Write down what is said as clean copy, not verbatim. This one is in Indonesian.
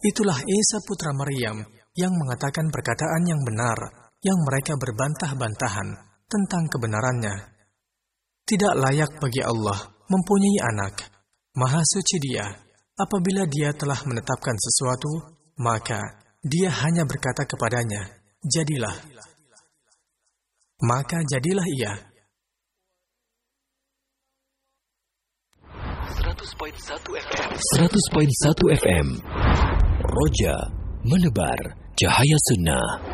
Itulah Isa putra Maryam yang mengatakan perkataan yang benar, yang mereka berbantah-bantahan tentang kebenarannya. Tidak layak bagi Allah mempunyai anak. Maha suci Dia. Apabila Dia telah menetapkan sesuatu, maka Dia hanya berkata kepadanya, jadilah. Maka jadilah ia. 100.1 FM Roja menebar cahaya sunnah.